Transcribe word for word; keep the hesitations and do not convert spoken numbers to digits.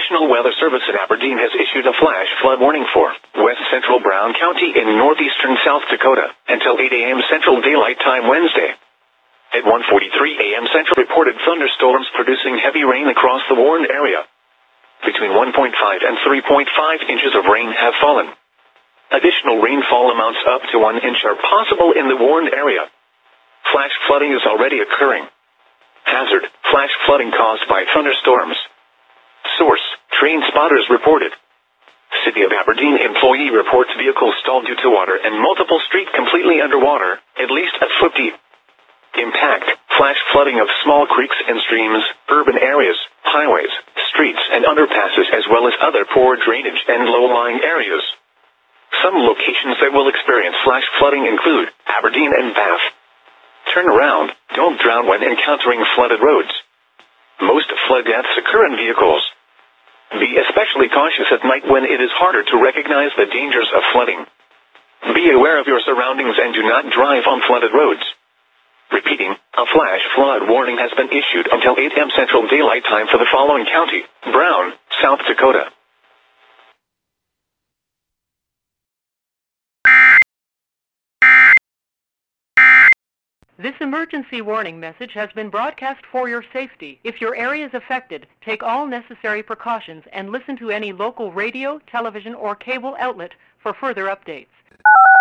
National Weather Service in Aberdeen has issued a flash flood warning for west central Brown County in northeastern South Dakota until eight a.m. Central Daylight Time Wednesday. At one forty-three a.m. Central, reported thunderstorms producing heavy rain across the warned area. Between one point five and three point five inches of rain have fallen. Additional rainfall amounts up to one inch are possible in the warned area. Flash flooding is already occurring. Hazard: flash flooding caused by thunderstorms. Source: Train Spotters reported. City of Aberdeen employee reports vehicle stalled due to water and multiple street completely underwater, at least a foot deep. Impact: flash flooding of small creeks and streams, urban areas, highways, streets and underpasses, as well as other poor drainage and low-lying areas. Some locations that will experience flash flooding include Aberdeen and Bath. Turn around, don't drown when encountering flooded roads. Most flood deaths occur in vehicles. Be especially cautious at night when it is harder to recognize the dangers of flooding. Be aware of your surroundings and do not drive on flooded roads. Repeating, a flash flood warning has been issued until eight a.m. Central Daylight Time for the following county: Brown, South Dakota. This emergency warning message has been broadcast for your safety. If your area is affected, take all necessary precautions and listen to any local radio, television, or cable outlet for further updates.